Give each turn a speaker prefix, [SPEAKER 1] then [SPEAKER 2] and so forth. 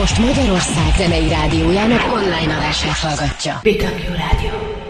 [SPEAKER 1] most Magyarország zenei rádiójának online adását hallgatja.
[SPEAKER 2] BW Rádió.